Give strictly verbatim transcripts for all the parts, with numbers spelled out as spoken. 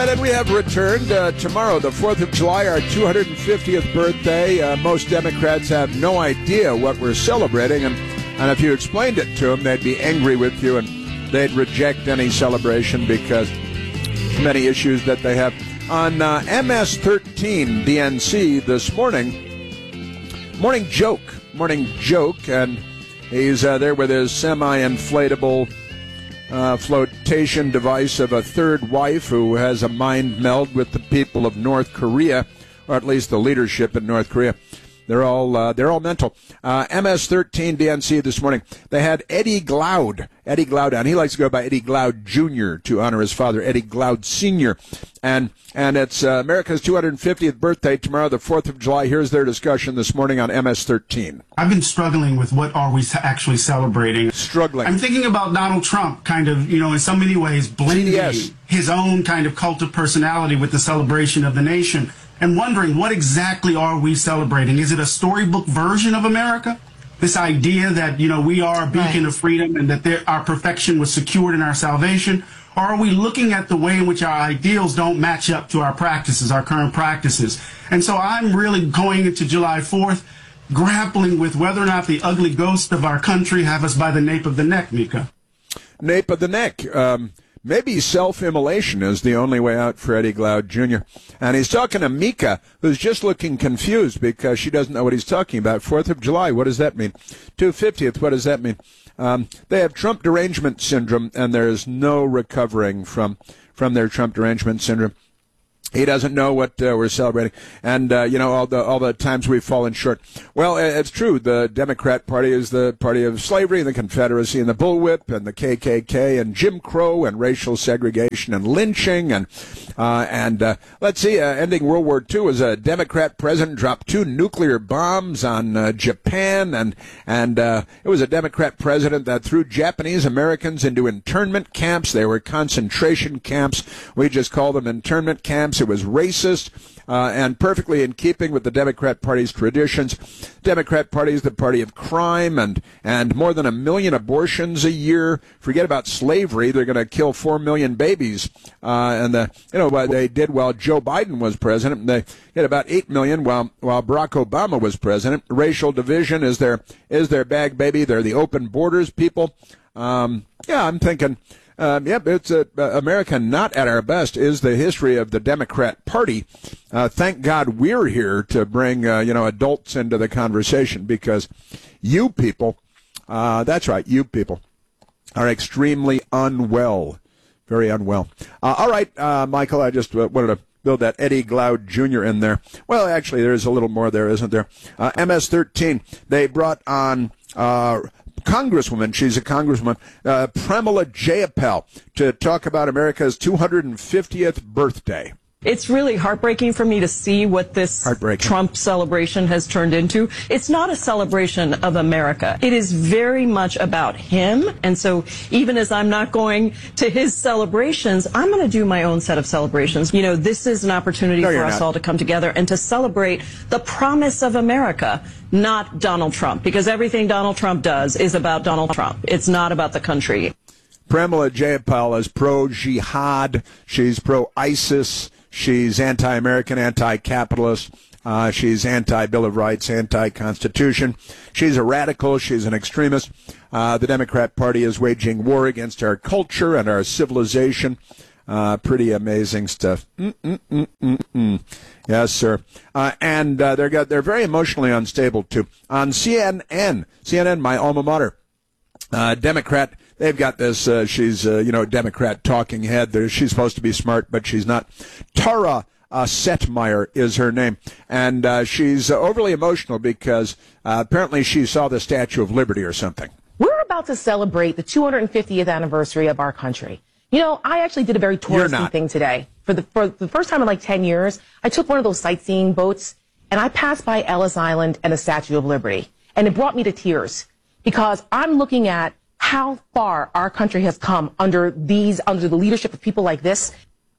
then we have returned uh, tomorrow, the fourth of July, our two hundred fiftieth birthday. Uh, most Democrats have no idea what we're celebrating, and, and if you explained it to them, they'd be angry with you, and they'd reject any celebration because many issues that they have. On uh, M S thirteen D N C this morning, morning joke, morning joke, and he's uh, there with his semi-inflatable Uh, flotation device of a third wife who has a mind meld with the people of North Korea, or at least the leadership in North Korea. They're all uh, they're all mental. Uh, M S thirteen D N C this morning. They had Eddie Glaude, Eddie Glaude, and he likes to go by Eddie Glaude Junior to honor his father, Eddie Glaude Senior And and it's uh, America's two hundred fiftieth birthday tomorrow, the fourth of July. Here's their discussion this morning on M S thirteen. I've been struggling with what are we actually celebrating. Struggling. I'm thinking about Donald Trump kind of, you know, in so many ways blending Yes. his own kind of cult of personality with the celebration of the nation, and wondering what exactly are we celebrating? Is it a storybook version of America? This idea that, you know, we are a beacon Right. of freedom and that there, our perfection was secured in our salvation? Or are we looking at the way in which our ideals don't match up to our practices, our current practices? And so I'm really going into July fourth, grappling with whether or not the ugly ghosts of our country have us by the nape of the neck, Mika. Nape of the neck. Um, maybe self-immolation is the only way out for Eddie Glaude Junior And he's talking to Mika, who's just looking confused because she doesn't know what he's talking about. fourth of July, what does that mean? two hundred fiftieth, what does that mean? Um, they have Trump derangement syndrome, and there is no recovering from, from their Trump derangement syndrome. He doesn't know what uh, we're celebrating, and uh, you know all the all the times we've fallen short. Well, it's true. The Democrat Party is the party of slavery, and the Confederacy, and the bullwhip, and the K K K, and Jim Crow, and racial segregation, and lynching, and uh, and uh, let's see, uh, ending World War Two as a Democrat president dropped two nuclear bombs on uh, Japan, and and uh, it was a Democrat president that threw Japanese Americans into internment camps. They were concentration camps. We just call them internment camps. It was racist uh, and perfectly in keeping with the Democrat Party's traditions. Democrat Party is the party of crime and, and more than a million abortions a year. Forget about slavery. They're going to kill four million babies. Uh, and, the, you know, what they did while Joe Biden was president. They hit about eight million while, while Barack Obama was president. Racial division is their, is their bag baby. They're the open borders people. Um, yeah, I'm thinking... Um, yep, it's uh, America not at our best is the history of the Democrat Party. Uh, thank God we're here to bring, uh, you know, adults into the conversation because you people, uh, that's right, you people are extremely unwell, very unwell. Uh, all right, uh, Michael, I just uh, wanted to build that Eddie Glaude Junior in there. Well, actually, there's a little more there, isn't there? Uh, M S thirteen, they brought on... Uh, Congresswoman, she's a congresswoman, uh, Pramila Jayapal, to talk about America's two hundred fiftieth birthday. It's really heartbreaking for me to see what this Trump celebration has turned into. It's not a celebration of America. It is very much about him. And so even as I'm not going to his celebrations, I'm going to do my own set of celebrations. You know, this is an opportunity no, for us not. all to come together and to celebrate the promise of America, not Donald Trump, because everything Donald Trump does is about Donald Trump. It's not about the country. Pramila Jayapal is pro-jihad. She's pro-ISIS. She's anti-American, anti-capitalist. Uh, she's anti-Bill of Rights, anti-Constitution. She's a radical. She's an extremist. Uh, the Democrat Party is waging war against our culture and our civilization. Uh, pretty amazing stuff. Mm-mm-mm-mm-mm. Yes, sir. Uh, and uh, they're got, they're very emotionally unstable, too. On C N N, C N N, my alma mater, uh, Democrat. They've got this, uh, she's, uh, you know, Democrat talking head. There, she's supposed to be smart, but she's not. Tara uh, Setmeyer is her name. And uh, she's uh, overly emotional because uh, apparently she saw the Statue of Liberty or something. We're about to celebrate the two hundred fiftieth anniversary of our country. You know, I actually did a very touristy thing today. For the, for the first time in like ten years, I took one of those sightseeing boats, and I passed by Ellis Island and the Statue of Liberty. And it brought me to tears because I'm looking at how far our country has come under these, under the leadership of people like this.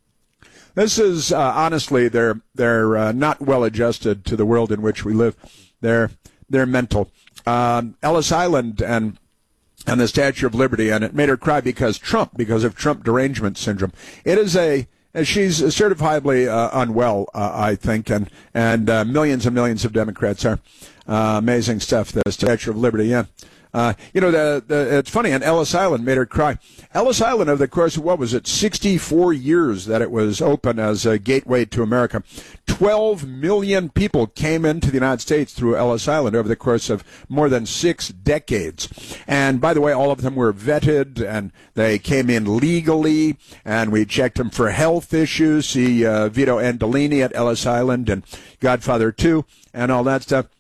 This is, uh, honestly, they're, they're uh, not well adjusted to the world in which we live. They're, they're mental. Um, Ellis Island and and the Statue of Liberty, and it made her cry because Trump, because of Trump derangement syndrome. It is a she's certifiably uh, unwell, uh, I think, and and uh, millions and millions of Democrats are. Uh, amazing stuff, the Statue of Liberty, yeah. Uh, you know, the, the, it's funny, and Ellis Island made her cry. Ellis Island, over the course of, what was it, sixty-four years that it was open as a gateway to America. twelve million people came into the United States through Ellis Island over the course of more than six decades. And by the way, all of them were vetted, and they came in legally, and we checked them for health issues. See uh, Vito Andolini at Ellis Island and Godfather two and all that stuff.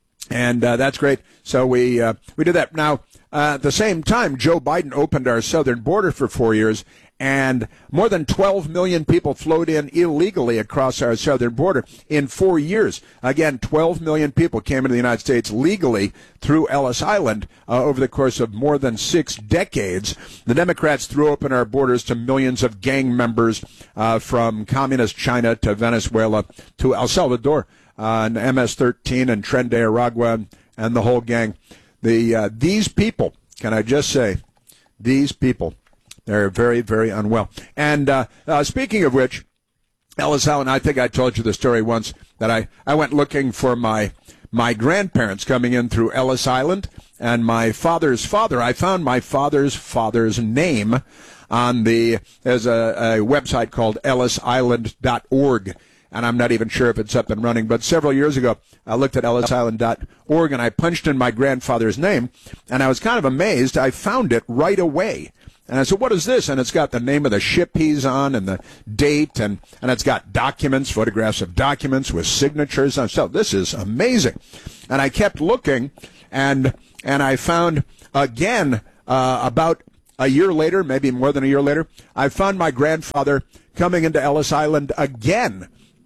And uh, that's great. So we uh, we did that. Now, uh, at the same time, Joe Biden opened our southern border for four years, and more than twelve million people flowed in illegally across our southern border in four years. Again, twelve million people came into the United States legally through Ellis Island uh, over the course of more than six decades. The Democrats threw open our borders to millions of gang members uh, from communist China to Venezuela to El Salvador. Uh, and M S thirteen and Tren de Aragua and the whole gang. The uh, these people, can I just say, these people, they're very, very unwell. And uh, uh, speaking of which, Ellis Island, I think I told you the story once that I, I went looking for my my grandparents coming in through Ellis Island, and my father's father. I found my father's father's name on the there's a, a website called ellis island dot org. And I'm not even sure if it's up and running. But several years ago, I looked at ellis island dot org, and I punched in my grandfather's name, and I was kind of amazed. I found it right away. And I said, what is this? And it's got the name of the ship he's on and the date, and, and it's got documents, photographs of documents with signatures. And so this is amazing. And I kept looking, and and I found, again, uh, about a year later, maybe more than a year later, I found my grandfather coming into Ellis Island again.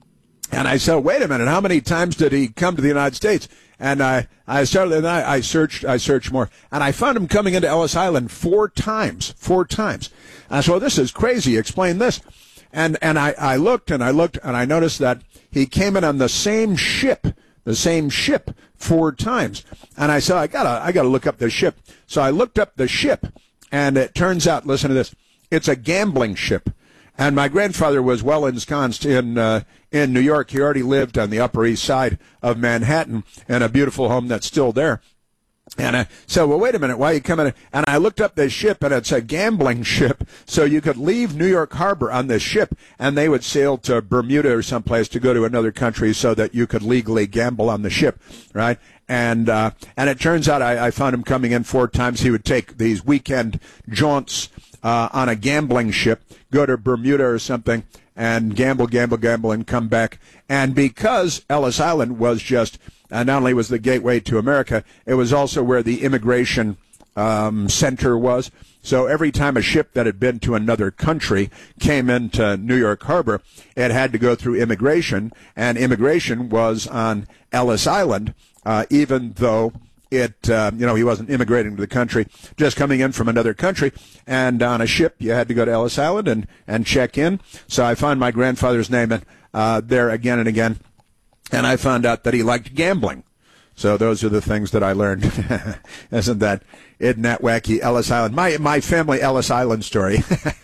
And I said, wait a minute, how many times did he come to the United States? And I, I started, and I, I searched, I searched more. And I found him coming into Ellis Island four times, four times. And so this is crazy. Explain this. And, and I, I looked and I looked and I noticed that he came in on the same ship, the same ship four times. And I said, I gotta, I gotta look up this ship. So I looked up the ship, and it turns out, listen to this, it's a gambling ship. And my grandfather was well ensconced in uh, in New York. He already lived on the Upper East Side of Manhattan in a beautiful home that's still there. And I said, well, wait a minute, why are you coming in? And I looked up this ship, and it's a gambling ship. So you could leave New York Harbor on this ship, and they would sail to Bermuda or someplace to go to another country so that you could legally gamble on the ship, right? And uh, and it turns out I, I found him coming in four times. He would take these weekend jaunts uh, on a gambling ship, go to Bermuda or something, and gamble, gamble, gamble, and come back. And because Ellis Island was just, uh, not only was the gateway to America, it was also where the immigration um, center was. So every time a ship that had been to another country came into New York Harbor, it had to go through immigration, and immigration was on Ellis Island, uh, even though it, uh, you know, he wasn't immigrating to the country, just coming in from another country. And on a ship, you had to go to Ellis Island and, and check in. So I found my grandfather's name uh, there again and again, and I found out that he liked gambling. So those are the things that I learned. Isn't that, isn't that wacky? Ellis Island. My, my family Ellis Island story.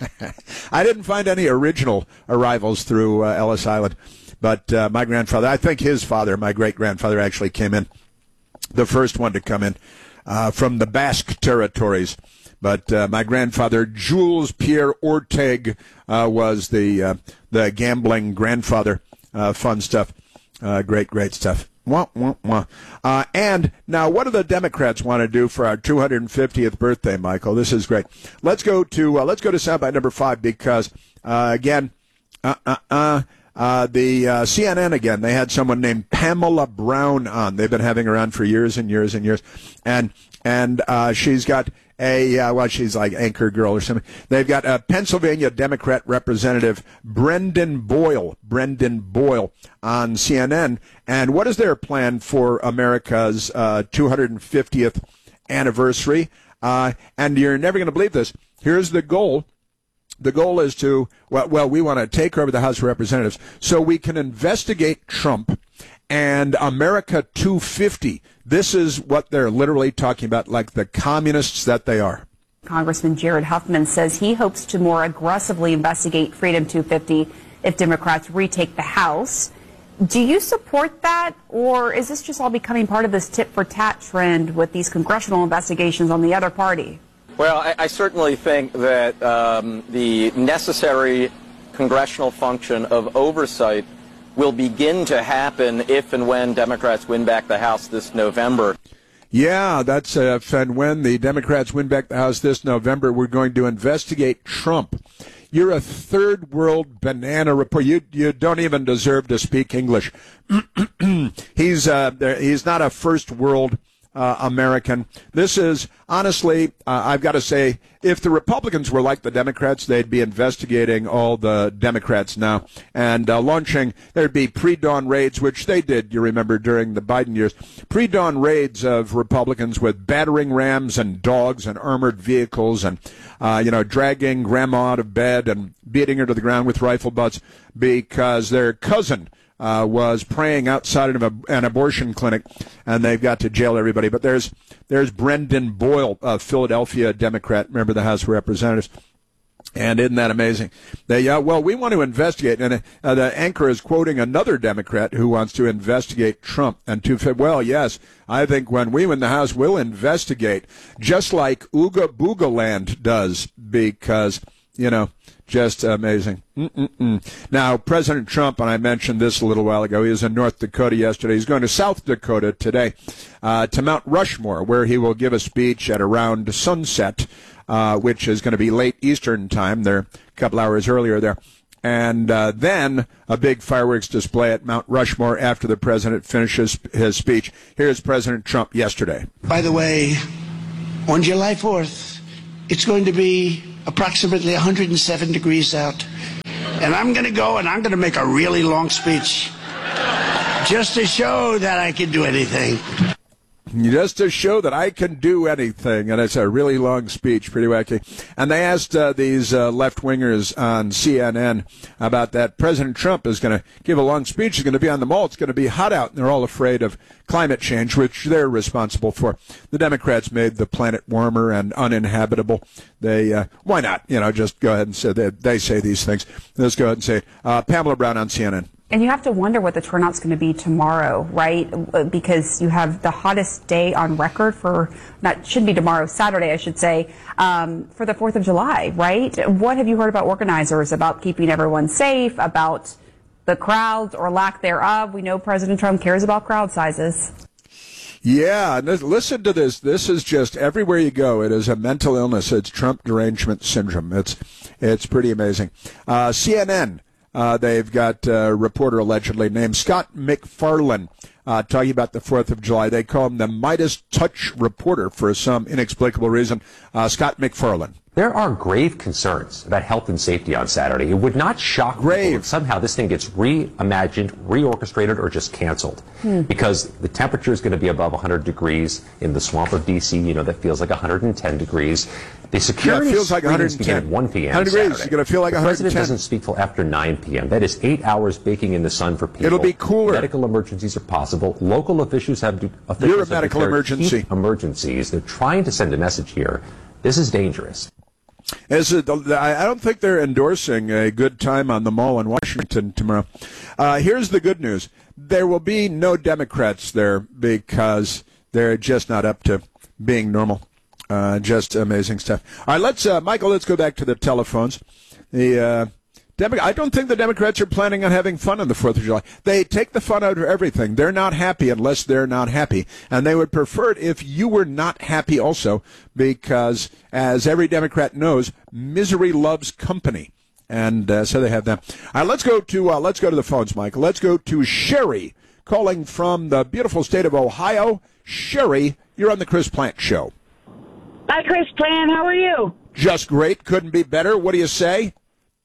I didn't find any original arrivals through uh, Ellis Island, but uh, my grandfather, I think his father, my great-grandfather, actually came in, the first one to come in uh, from the Basque territories. But uh, my grandfather, Jules Pierre Ortega, uh, was the uh, the gambling grandfather. Uh, fun stuff. Uh, great, great stuff. Wah, wah, wah. Uh, and now, what do the Democrats want to do for our two hundred fiftieth birthday, Michael? This is great. Let's go to uh, let's go to soundbite number five because uh, again, uh, uh, uh, uh, the uh, C N N again. They had someone named Pamela Brown on. They've been having her on for years and years and years, and and uh, she's got a uh, well, she's like anchor girl or something. They've got a Pennsylvania Democrat Representative Brendan Boyle, Brendan Boyle on C N N. And what is their plan for America's uh, two hundred fiftieth anniversary? Uh, and you're never going to believe this. Here's the goal. The goal is to, well, well, we want to take over the House of Representatives so we can investigate Trump and America two fifty. This is what they're literally talking about, like the communists that they are. Congressman Jared Huffman says he hopes to more aggressively investigate Freedom two fifty if Democrats retake the House. Do you support that, or is this just all becoming part of this tit-for-tat trend with these congressional investigations on the other party? Well, I, I certainly think that um, the necessary congressional function of oversight will begin to happen if and when Democrats win back the House this November. Yeah, that's uh, and when the Democrats win back the House this November, we're going to investigate Trump. You're a third world banana report. You you don't even deserve to speak English. he's uh, he's not a first world uh, American. This is honestly, uh, I've got to say, if the Republicans were like the Democrats, they'd be investigating all the Democrats now and uh, launching. There'd be pre-dawn raids, which they did, you remember, during the Biden years. Pre-dawn raids of Republicans with battering rams and dogs and armored vehicles and, uh, you know, dragging grandma out of bed and beating her to the ground with rifle butts because their cousin Uh, was praying outside of a, an abortion clinic, and they've got to jail everybody. But there's there's Brendan Boyle, a Philadelphia Democrat, member of the House of Representatives. And isn't that amazing? They, uh, well, we want to investigate. And uh, the anchor is quoting another Democrat who wants to investigate Trump. And to well, yes, I think when we win the House, we'll investigate, just like Ooga Booga Land does, because, you know, just amazing. Mm-mm-mm. Now, President Trump, and I mentioned this a little while ago, he was in North Dakota yesterday. He's going to South Dakota today, uh, to Mount Rushmore, where he will give a speech at around sunset, uh, which is going to be late Eastern time. They're a couple hours earlier there. And uh, then a big fireworks display at Mount Rushmore after the president finishes his speech. Here's President Trump yesterday. By the way, on July fourth, it's going to be approximately one hundred seven degrees out. And I'm going to go and I'm going to make a really long speech just to show that I can do anything. Just to show that I can do anything. And it's a really long speech, pretty wacky. And they asked uh, these uh, left-wingers on C N N about that. President Trump is going to give a long speech. He's going to be on the mall. It's going to be hot out. And they're all afraid of climate change, which they're responsible for. The Democrats made the planet warmer and uninhabitable. They, uh, why not? You know, just go ahead and say that they say these things. Let's go ahead and say it. Uh, Pamela Brown on C N N. And you have to wonder what the turnout's going to be tomorrow, right? Because you have the hottest day on record for, not, should be tomorrow, Saturday, I should say, um, for the fourth of July, right? What have you heard about organizers, about keeping everyone safe, about the crowds or lack thereof? We know President Trump cares about crowd sizes. Yeah, listen to this. This is just everywhere you go. It is a mental illness. It's Trump derangement syndrome. It's, it's pretty amazing. Uh, C N N. Uh, they've got a reporter allegedly named Scott McFarlane uh, talking about the fourth of July. They call him the Midas Touch reporter for some inexplicable reason. Uh, Scott McFarlane. There are grave concerns about health and safety on Saturday. It would not shock grave. people if somehow this thing gets reimagined, reorchestrated, or just canceled. Hmm. Because the temperature is going to be above one hundred degrees in the swamp of D C. You know, that feels like one hundred ten degrees. The security yeah, feels like one hundred ten. Begin at one p.m. one hundred degrees. Saturday. You're going to feel like the one hundred ten. The president doesn't speak till after nine p.m. That is eight hours baking in the sun for people. It'll be cooler. Medical emergencies are possible. Local officials have officials You're a medical emergency. Emergencies. They're trying to send a message here. This is dangerous. As a, I don't think they're endorsing a good time on the mall in Washington tomorrow. Uh, here's the good news. There will be no Democrats there because they're just not up to being normal. Uh, just amazing stuff. All right, let's, uh, Michael, let's go back to the telephones. The uh, Demo- I don't think the Democrats are planning on having fun on the fourth of July. They take the fun out of everything. They're not happy unless they're not happy. And they would prefer it if you were not happy also because, as every Democrat knows, misery loves company. And uh, so they have that. All right, let's go to, uh, let's go to the phones, Michael. Let's go to Sherry calling from the beautiful state of Ohio. Sherry, you're on the Chris Plant Show. Hi, Chris Plant. How are you? Just great. Couldn't be better. What do you say?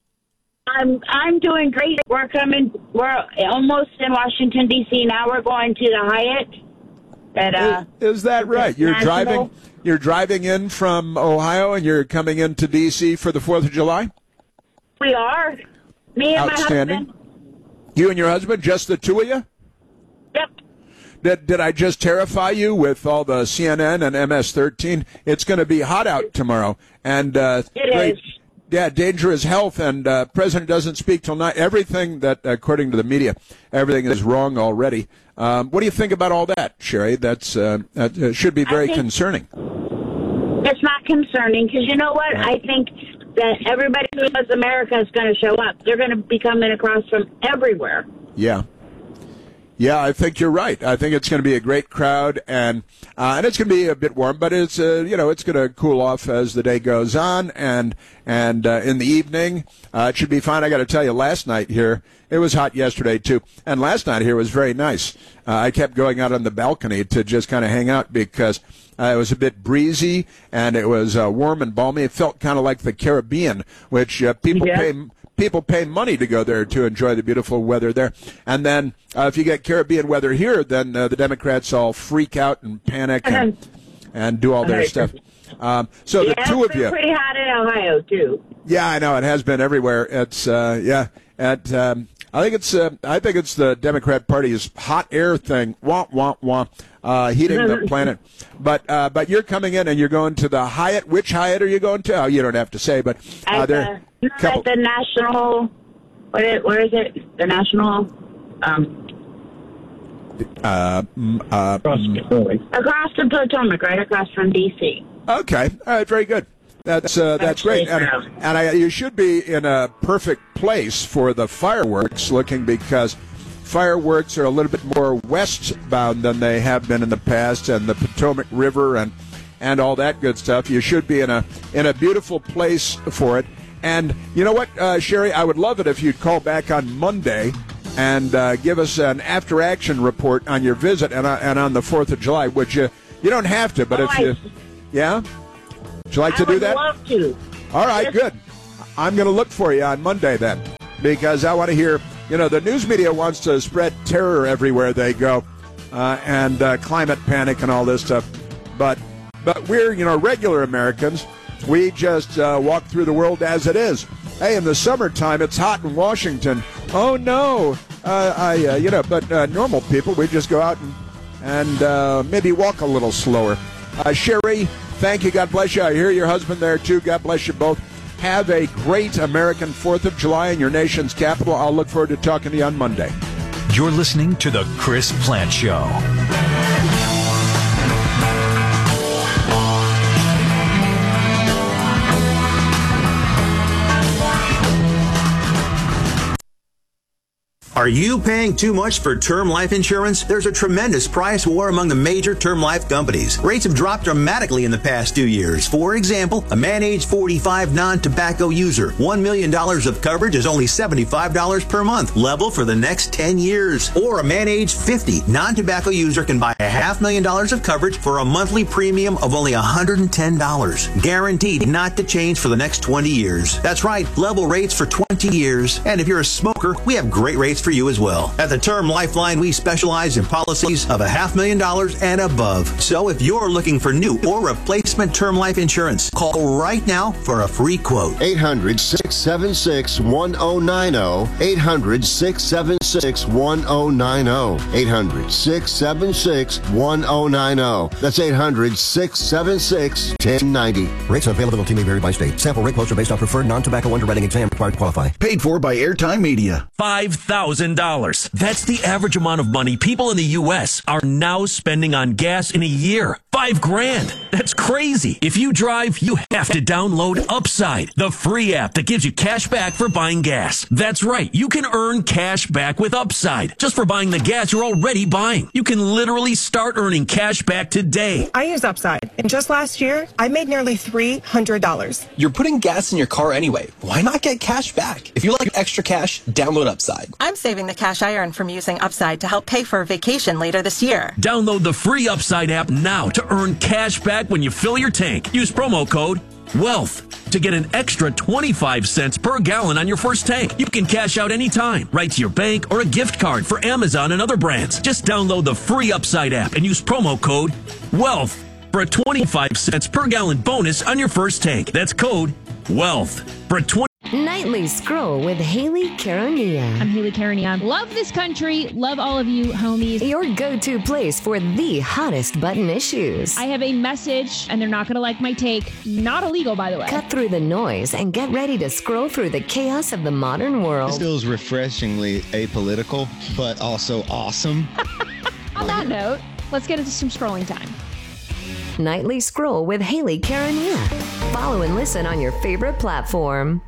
I'm I'm doing great. We're coming. We're almost in Washington D C now. We're going to the Hyatt. At, uh, is, is that right? You're National. driving. You're driving in from Ohio, and you're coming into D C for the Fourth of July. We are. Me and Outstanding. my husband. You and your husband, just the two of you? Yep. Did, did I just terrify you with all the C N N and M S thirteen? It's going to be hot out tomorrow. And uh, It great, is. Yeah, danger is health, and uh, President doesn't speak till night. Everything that, according to the media, everything is wrong already. Um, what do you think about all that, Sherry? That's uh, that uh, should be very concerning. It's not concerning because you know what? I think that everybody who loves America is going to show up. They're going to be coming across from everywhere. Yeah. Yeah, I think you're right. I think it's going to be a great crowd, and uh, and it's going to be a bit warm, but it's uh, you know it's going to cool off as the day goes on, and and uh, in the evening uh, it should be fine. I got to tell you, last night here it was hot yesterday too, and last night here was very nice. Uh, I kept going out on the balcony to just kind of hang out because uh, it was a bit breezy and it was uh, warm and balmy. It felt kind of like the Caribbean, which uh, people Yeah. pay. People pay money to go there to enjoy the beautiful weather there. And then uh, if you get Caribbean weather here, then uh, the Democrats all freak out and panic and, and do all their stuff. Um, so yeah, the two it's of been you. pretty hot in Ohio, too. Yeah, I know. It has been everywhere. It's, uh, yeah. At, um, I think it's uh, I think it's the Democrat Party's hot air thing, wah, wah, wah, uh, heating the planet. But uh, but you're coming in and you're going to the Hyatt. Which Hyatt are you going to? Oh, you don't have to say, but uh, At, there. the, at the National, what is, where is it? The National, um, Uh, mm, uh, across the Potomac, right across from D C. Okay, all right, very good. That's uh, that's great, and, and I, you should be in a perfect place for the fireworks. Looking because fireworks are a little bit more westbound than they have been in the past, and the Potomac River and and all that good stuff. You should be in a in a beautiful place for it. And you know what, uh, Sherry, I would love it if you'd call back on Monday and uh, give us an after-action report on your visit and uh, and on the Fourth of July. Would you? You don't have to, but Oh, if you, I- yeah. Would you like I to do would that? love to. All right, good. I'm going to look for you on Monday then, because I want to hear, you know, the news media wants to spread terror everywhere they go, uh, and uh, climate panic and all this stuff. But but we're, you know, regular Americans. We just uh, walk through the world as it is. Hey, in the summertime, it's hot in Washington. Oh, no. Uh, I, uh, you know, but uh, normal people, we just go out and, and uh, maybe walk a little slower. Uh, Sherry, thank you. God bless you. I hear your husband there, too. God bless you both. Have a great American fourth of July in your nation's capital. I'll look forward to talking to you on Monday. You're listening to The Chris Plante Show. Are you paying too much for term life insurance? There's a tremendous price war among the major term life companies. Rates have dropped dramatically in the past two years. For example, a man age forty-five non-tobacco user, one million dollars of coverage is only seventy-five dollars per month, level for the next ten years. Or a man age fifty non-tobacco user can buy a half million dollars of coverage for a monthly premium of only one hundred ten dollars. Guaranteed not to change for the next twenty years. That's right, level rates for twenty years. And if you're a smoker, we have great rates for you as well. At the Term Lifeline, we specialize in policies of a half million dollars and above. So if you're looking for new or replacement term life insurance, call right now for a free quote. eight hundred, six seven six, one oh nine oh. eight hundred, six seven six, one oh nine oh. eight hundred, six seven six, one oh nine oh. That's eight hundred, six seven six, one oh nine oh. Rates and availability may vary by state. Sample rate quotes are based on preferred non-tobacco underwriting exam required to qualify. Paid for by Airtime Media. five thousand dollars. That's the average amount of money people in the U S are now spending on gas in a year. Five grand. That's crazy. If you drive, you have to download Upside, the free app that gives you cash back for buying gas. That's right. You can earn cash back with Upside just for buying the gas you're already buying. You can literally start earning cash back today. I use Upside, and just last year, I made nearly three hundred dollars. You're putting gas in your car anyway. Why not get cash back? If you like extra cash, download Upside. I'm saving the cash I earn from using Upside to help pay for a vacation later this year. Download the free Upside app now to earn cash back when you fill your tank. Use promo code WEALTH to get an extra twenty-five cents per gallon on your first tank. You can cash out anytime, right to your bank or a gift card for Amazon and other brands. Just download the free Upside app and use promo code WEALTH for a twenty-five cents per gallon bonus on your first tank. That's code WEALTH for a twenty Nightly Scroll with Haley Caronia. I'm Haley Caronia. Love this country. Love all of you, homies. Your go-to place for the hottest button issues. I have a message, and they're not going to like my take. Not illegal, by the way. Cut through the noise and get ready to scroll through the chaos of the modern world. This feels refreshingly apolitical, but also awesome. On that note, let's get into some scrolling time. Nightly Scroll with Haley Caronia. Follow and listen on your favorite platform.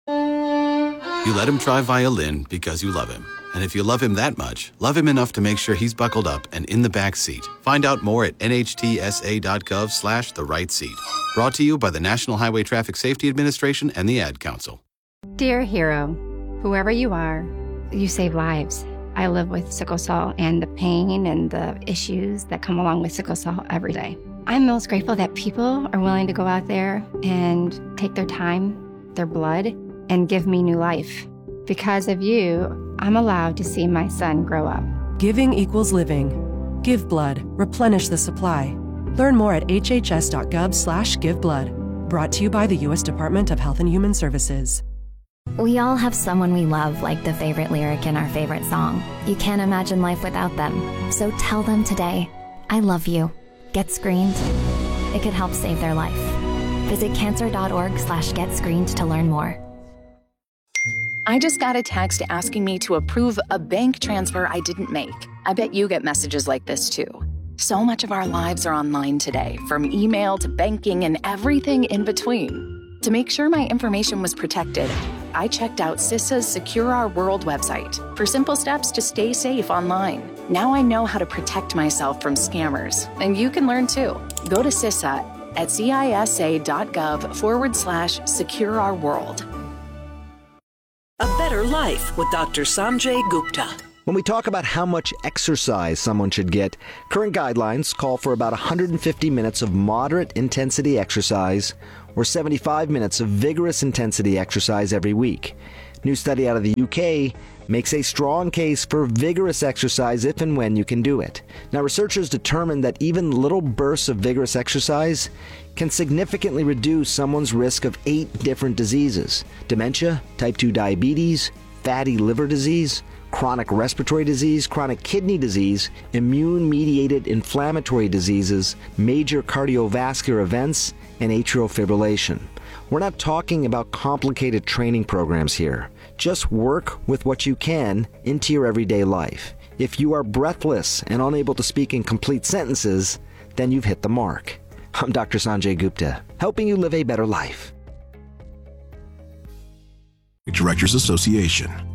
You let him try violin because you love him. And if you love him that much, love him enough to make sure he's buckled up and in the back seat. Find out more at nhtsa.gov slash the right seat. Brought to you by the National Highway Traffic Safety Administration and the Ad Council. Dear hero, whoever you are, you save lives. I live with sickle cell and the pain and the issues that come along with sickle cell every day. I'm most grateful that people are willing to go out there and take their time, their blood, and give me new life. Because of you, I'm allowed to see my son grow up. Giving equals living. Give blood. Replenish the supply. Learn more at hhs.gov slash give blood. Brought to you by the U S Department of Health and Human Services. We all have someone we love, like the favorite lyric in our favorite song. You can't imagine life without them. So tell them today, I love you. Get screened. It could help save their life. Visit cancer.org slash get screened to learn more. I just got a text asking me to approve a bank transfer I didn't make. I bet you get messages like this too. So much of our lives are online today, from email to banking and everything in between. To make sure my information was protected, I checked out CISA's Secure Our World website for simple steps to stay safe online. Now I know how to protect myself from scammers, and you can learn too. Go to CISA at cisa.gov forward slash secure our world. A Better Life with Doctor Sanjay Gupta. When we talk about how much exercise someone should get, current guidelines call for about one hundred fifty minutes of moderate intensity exercise or seventy-five minutes of vigorous intensity exercise every week. New study out of the U K makes a strong case for vigorous exercise if and when you can do it. Now, researchers determined that even little bursts of vigorous exercise can significantly reduce someone's risk of eight different diseases: dementia, type two diabetes, fatty liver disease, chronic respiratory disease, chronic kidney disease, immune-mediated inflammatory diseases, major cardiovascular events, and atrial fibrillation. We're not talking about complicated training programs here. Just work with what you can into your everyday life. If you are breathless and unable to speak in complete sentences, then you've hit the mark. I'm Doctor Sanjay Gupta, helping you live a better life. Directors Association.